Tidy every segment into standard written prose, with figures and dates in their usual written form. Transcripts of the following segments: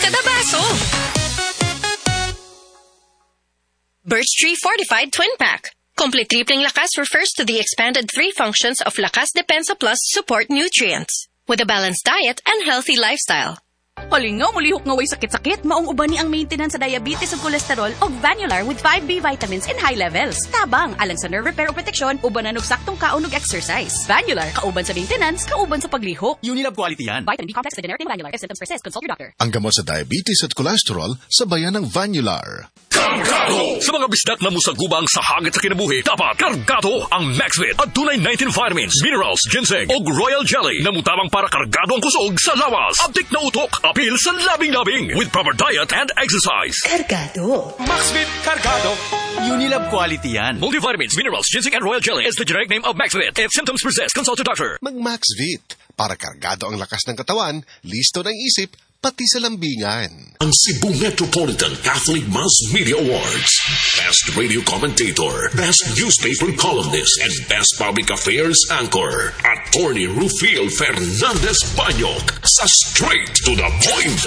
kada baso. Birch Tree Fortified Twin Pack. Complete tripling lakas refers to the expanded 3 functions of Lakas Depensa Plus support nutrients with a balanced diet and healthy lifestyle. Halingaw, mulihok nga way sakit-sakit, maong uban ni ang maintenance sa diabetes ug cholesterol og Vanular with 5B vitamins in high levels. Tabang, alang sa nerve repair o protection, ubanan og saktong kaon ug exercise. Vanular, kauban sa maintenance, kauban sa paglihok. Unilab quality yan. Vitamin B complex with generic Vanular. If symptoms persist, consult your doctor. Ang gamot sa diabetes at cholesterol, sabayan ng Vanular. Kargado! Sa mga bisdak na musagubang sa hangit sa kinabuhi, dapat kargado ang Maxvit at tunay 19 vitamins, minerals, ginseng o royal jelly na mutabang para kargado ang kusog sa lawas. Abdik na utok, apil sa labing-labing with proper diet and exercise. Kargado. Maxvit Kargado. Unilab quality yan. Multivitamins, minerals, ginseng and royal jelly is the generic name of Maxvit. If symptoms persist, consult your doctor. Mag-Maxvit para kargado ang lakas ng katawan, listo ng isip, pati sa lambingan. Ang Cebu Metropolitan Catholic Mass Media Awards. Best Radio Commentator, Best Newspaper Columnist, and Best Public Affairs Anchor. Attorney Rufil Fernandez Banyok sa Straight to the Point.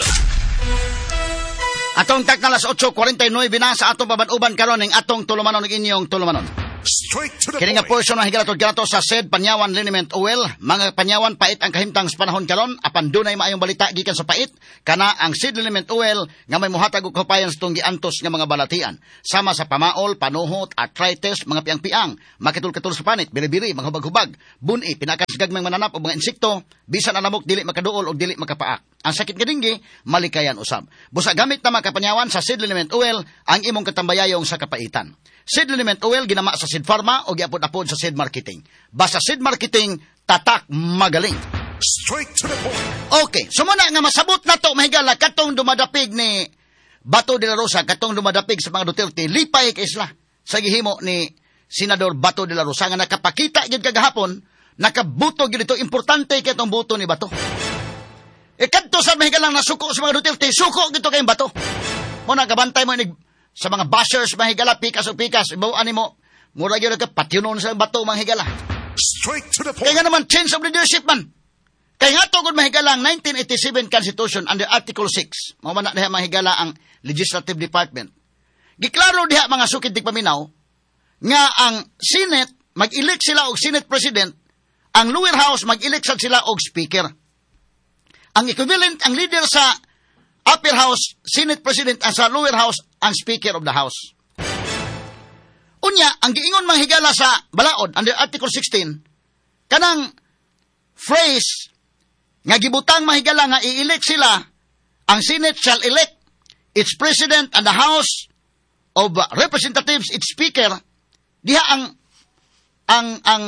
Atong taknalas 8:49 na sa atong baban-uban karon ning atong tulumanon ng inyong tulumanon. Kini nga portion ng higalatod ganato sa SED Panyawan Liniment Oil. Mga Panyawan, pait ang kahimtang sa panahon karon. Apan dunay maayong balita gikan sa pait. Kana ang SED Liniment Oil nga may muhatag og kapayan sa itong giantos nga mga balatian. Sama sa pamaol, panuhot, arthritis, mga piang-piang, makitul-katul sa panit, biri-biri, mga hubag-hubag, buni, pinakan sa gagmang mananap o mga insekto, bisan alamok, dili makaduol o dili makapaak. Ang sakit kadinggi, malikayan usab. Busa gamit na mga Panyawan sa SED Liniment Oil ang imong katambayayong sa kapaitan. SED Liniment Oil ginama sa SED Pharma o giapod-apod sa SED Marketing. Basta SED Marketing, tatak magaling. Straight to the point. Okay, sumuna nga masabot na to, mahigala, katong dumadapig ni Bato de la Rosa, katong dumadapig sa mga Duterte, lipay kay isla sa gihimo ni Senador Bato de la Rosa, nga nakapakita yun kagahapon, nakabuto yun ito, importante kay itong buto ni Bato. Kadto sa mahigalang nasuko sa mga Duterte, suko dito kayong Bato. Muna, kabantay mo sa mga bashers, mahigala, pikas o pikas, ibawaan mo, mura yun ka, patyunon sa Bato, mahigala. Straight to the point. Kaya nga naman, change of leadership man. Kaya nga tugod mahigala ang 1987 Constitution under Article 6. Mga na diha mahigala ang Legislative Department. Giklaro diha mga sukid tigpaminaw nga ang Senate, mag-elect sila og Senate President, ang lower house, mag-elect sila og Speaker. Ang equivalent, ang leader sa upper house, Senate President, ang sa lower house, ang Speaker of the House. Unya, ang giingon manghigala sa balaod under Article 16, kanang phrase nga gibutang mahigala nga i-elect sila, ang Senate shall elect its President and the House of Representatives, its Speaker, diha ang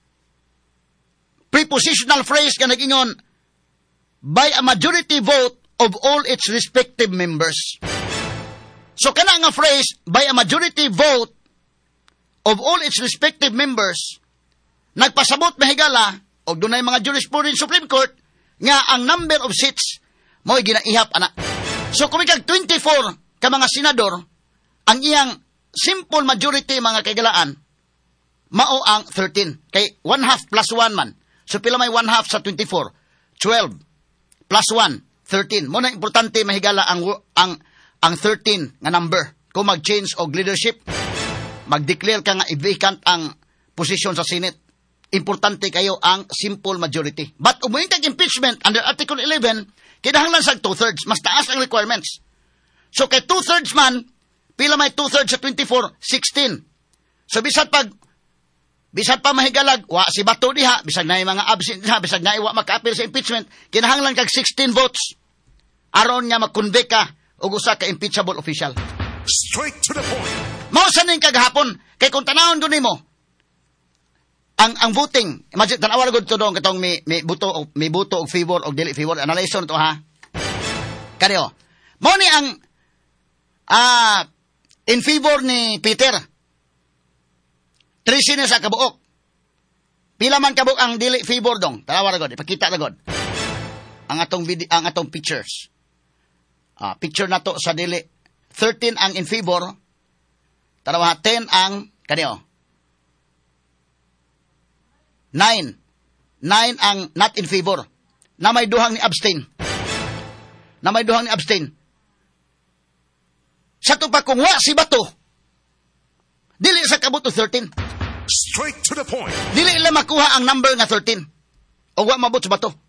prepositional phrase nga nag-ingon, by a majority vote of all its respective members. So kana nga phrase, by a majority vote of all its respective members, nagpasabot mahigala, o dunay mga jurisprudence Supreme Court, nga ang number of seats mo'y ginaihap, ana. So kung ikag 24 ka mga senador, ang iyang simple majority mga kagalaan, mao ang 13. Kay 1/2 plus 1 man. So pila may 1/2 sa 24? 12 plus 1, 13. Muna importante mahigala ang 13 nga number. Kung mag-change og leadership, mag-declare ka nga i-vacant ang posisyon sa Senate. Importante kayo ang simple majority. But umuing impeachment under Article 11, kinahanglan sa 2/3. Mas taas ang requirements. So kay 2/3 man, pila may 2/3 sa 24? 16. So bisag pa mahigalag, wa si Bato diha, bisag na yung mga absent diha, bisag na iwa maka-appeal sa impeachment, kinahanglan kag 16 votes. Aron nga mag-convict ka og usa ka impeachable official. Straight to the point. Mao sa ning kagahapon, kay kung tanawon gud nimo, ang voting, imagine tanawa gud to dong katong may buto og favor og dili favor, analyson to ha. Kaniyo. Mao ni ang in favor ni Peter. 13 sa kabuok. Pila man kabuok ang dili favor dong. Tanawa gud, ipakita ra gud. Ang atong pictures. Picture nato sa dili. 13 ang in favor. Tanawa 10 ang kaniyo. 9 ang not in favor. Na may duhang ni abstain. sa tupa kung wa si Bato, dili sa kabuto 13. Straight to the point. Dili ila makuha ang number nga 13. O wa mabot sa Bato.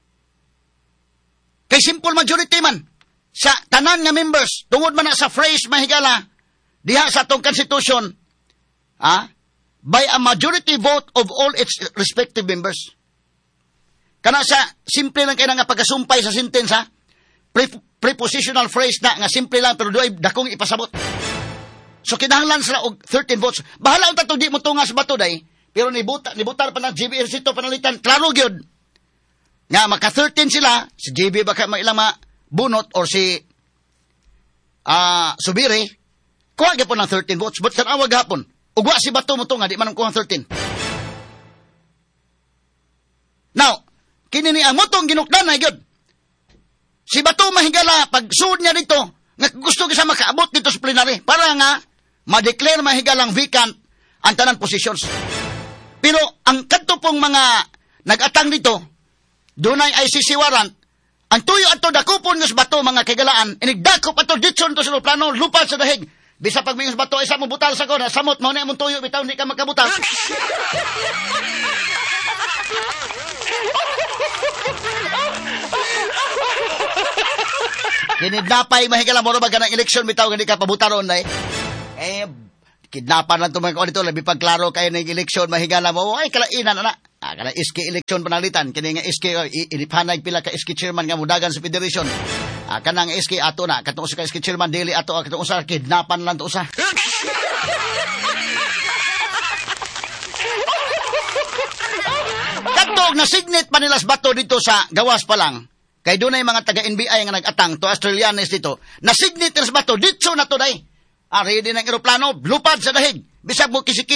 Kay simple majority man. Sa tanan nga members, tungod man na sa phrase mahigala, diha sa atong constitution, by a majority vote of all its respective members. Kana sa simple lang kaya nga pagkasumpay sa sentence, prepositional phrase na nga simple lang pero doay dakong ipasabot. So kinahanglan sila og 13 votes. Bahala unta to di mo tunga sa Bato day, pero nibutar pa ng JB Ercito panalitan klaro gyud. Nga maka 13 sila, si JB baka mailang bunot or si Subiri, kuha gyapon ng 13 votes but tanawa gapon. Ugwa si Bato mo tunga di man kuha 13. Now, kini ni ang motong ginukdan na gyud. Si Bato mahigala pag suod niya dito, nga gusto kita makaabot dito sa plenary para nga ma-declare mahigalang vacant ang tanan positions. Pero ang kadto pong mga nag-atang dito, dunay ICC warrant, ang tuyo ato dakupon nga sa Bato mga kagalaan, inigdakop ato ditson to sa plano, lupad sa dahig. Bisa pag may Bato, isa mo butal sa ko, samot mo na mong tuyo, bitaw hindi ka magkabutal. Kinidnapay mahigala mo ba ka ng eleksyon bitaw hindi ka pabutaron na kidnapan lang tumang ko dito labi pagklaro kayo ng eleksyon mahigala mo ay kalainan na kana iski eleksyon panalitan kini nga iski inipanag pila ka iski chairman nga mudagan sa federation kanang iski ato na katong sa iski chairman dili ato katong usa kidnapan lang to usa. Katong na signet pa nila sa Bato dito sa gawas pa lang. Kay dunay mga taga-NBI nga nag-atang to Australianes dito. Nasignet sa Bato, ditso na to day. Ready ng eroplano, lupad sa dahig. Bisag mo kisiki